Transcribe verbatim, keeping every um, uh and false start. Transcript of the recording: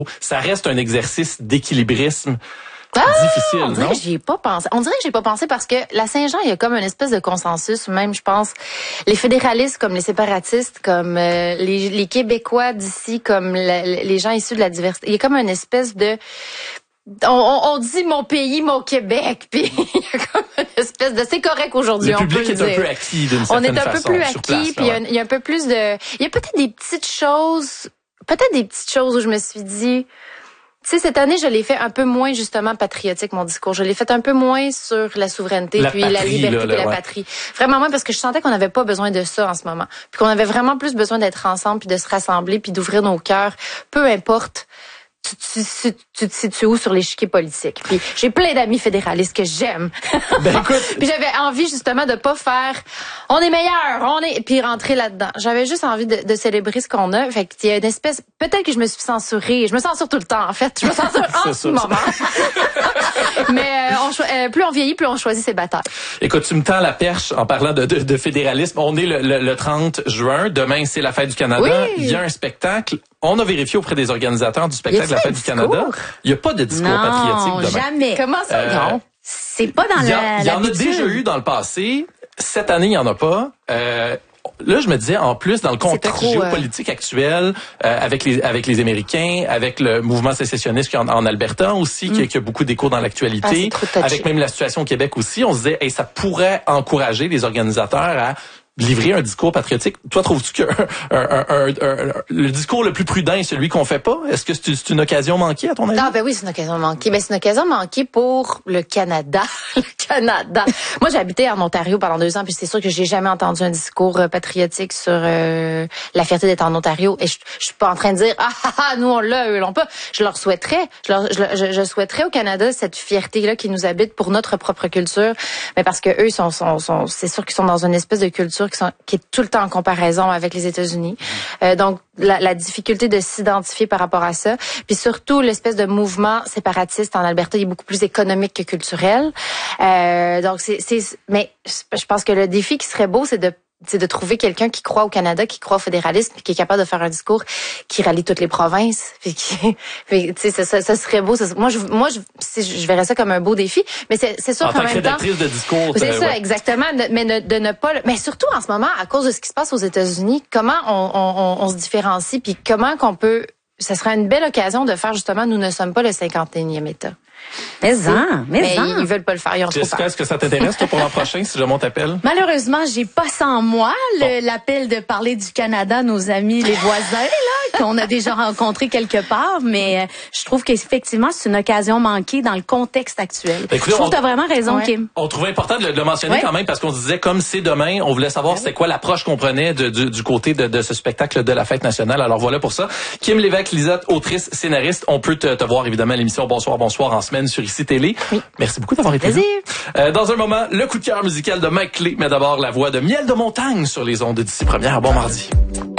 Ça reste un exercice d'équilibrisme. Ah, difficile, on dirait non? que j'y ai pas pensé. On dirait que j'ai pas pensé parce que la Saint-Jean, il y a comme une espèce de consensus, même, je pense, les fédéralistes comme les séparatistes, comme euh, les, les Québécois d'ici, comme la, les gens issus de la diversité. Il y a comme une espèce de... On, on, on dit mon pays, mon Québec, puis il y a comme une espèce de... C'est correct aujourd'hui, le on peut le dire. Le public est un peu acquis d'une certaine façon. On est un façon, peu plus acquis, puis il y, y a un peu plus de... Il y a peut-être des petites choses, peut-être des petites choses où je me suis dit... Tu sais, cette année, je l'ai fait un peu moins, justement, patriotique, mon discours. Je l'ai fait un peu moins sur la souveraineté, la puis patrie, la liberté, là, puis la ouais. patrie. Vraiment moins, parce que je sentais qu'on n'avait pas besoin de ça en ce moment. Puis qu'on avait vraiment plus besoin d'être ensemble, puis de se rassembler, puis d'ouvrir nos cœurs. Peu importe, tu, tu, tu, tu te situes où sur l'échiquier politique. Puis j'ai plein d'amis fédéralistes que j'aime. Ben écoute, puis j'avais envie, justement, de pas faire « on est meilleur, on est... » puis rentrer là-dedans. J'avais juste envie de, de célébrer ce qu'on a. Fait qu'il y a une espèce... Peut-être que je me suis censurée. Je me censure tout le temps, en fait. Je me censure en ce moment. Mais euh, on cho- euh, plus on vieillit, plus on choisit ses batailles. écoute, tu me tends la perche en parlant de, de, de fédéralisme. On est le, le, le trente juin. Demain, c'est la Fête du Canada. Oui. Il y a un spectacle. On a vérifié auprès des organisateurs du spectacle de la Fête du Canada. Il n'y a pas de discours non, patriotique demain. jamais. Comment ça, Euh, non? C'est pas dans Il y, a, la il y en a l'habitude. déjà eu dans le passé. Cette année, il n'y en a pas. Euh, Là, je me disais, en plus, dans le contexte trop, géopolitique euh... actuel, euh, avec les avec les Américains, avec le mouvement sécessionniste en, en Alberta aussi, mm. qui, qui a beaucoup d'écho dans l'actualité, ah, avec même la situation au Québec aussi, on se disait, hey, ça pourrait encourager les organisateurs à livrer un discours patriotique. Toi, trouves-tu que un, un, un, un, le discours le plus prudent est celui qu'on fait pas? Est-ce que c'est, c'est une occasion manquée, à ton avis? Ah, ben oui, c'est une occasion manquée. Ben, c'est une occasion manquée pour le Canada. le Canada. Moi, j'ai habité en Ontario pendant deux ans, puis c'est sûr que j'ai jamais entendu un discours euh, patriotique sur euh, la fierté d'être en Ontario. Et je, je suis pas en train de dire, ah, ah, ah, nous, on l'a, eux, l'ont pas. Je leur souhaiterais, je, leur, je, je, je souhaiterais au Canada cette fierté-là qui nous habite pour notre propre culture. Mais parce que eux, sont, sont, sont, c'est sûr qu'ils sont dans une espèce de culture qui, sont, qui est tout le temps en comparaison avec les États-Unis. Euh, donc, la, la difficulté de s'identifier par rapport à ça. Puis surtout, l'espèce de mouvement séparatiste en Alberta, il est beaucoup plus économique que culturel. Euh, donc, c'est, c'est, mais je pense que le défi qui serait beau, c'est de c'est de trouver quelqu'un qui croit au Canada, qui croit au fédéralisme, puis qui est capable de faire un discours qui rallie toutes les provinces. Puis qui, puis, tu sais, ça, ça, ça serait beau. Ça, moi, je, moi, je, je verrais ça comme un beau défi. Mais c'est, c'est sûr en qu'en tant que même temps, rédactrice de discours, c'est euh, ça, ouais. exactement. Mais de, de ne pas, mais surtout en ce moment, à cause de ce qui se passe aux États-Unis, comment on, on, on, on se différencie, puis comment qu'on peut. Ça serait une belle occasion de faire justement. Nous ne sommes pas le cinquante et unième État. Mais en, mais, mais en. ils veulent pas le faire, ils ont trop Jessica, peur. est-ce que ça t'intéresse, toi, pour l'an prochain, si jamais on t'appelle? Malheureusement, j'ai pas sans moi le, l'appel de parler du Canada, nos amis, les voisins, là, qu'on a déjà rencontrés quelque part, mais euh, je trouve qu'effectivement, c'est une occasion manquée dans le contexte actuel. Écoutez, je trouve on, que t'as vraiment raison, ouais. Kim. On trouvait important de le, de le mentionner ouais. quand même, parce qu'on se disait, comme c'est demain, on voulait savoir c'était quoi l'approche qu'on prenait de, du, du côté de, de ce spectacle de la Fête nationale. Alors voilà pour ça. Kim Lévesque-Lisette, autrice, scénariste, on peut te, te voir évidemment à l'émission Bonsoir, Bonsoir en semaine sur Ici Télé. Oui. Merci beaucoup d'avoir été Plaisir. là. Euh, dans un moment, le coup de cœur musical de Mike Clé, mais d'abord la voix de Miel de Montagne sur les ondes d'ici première. Bon mardi.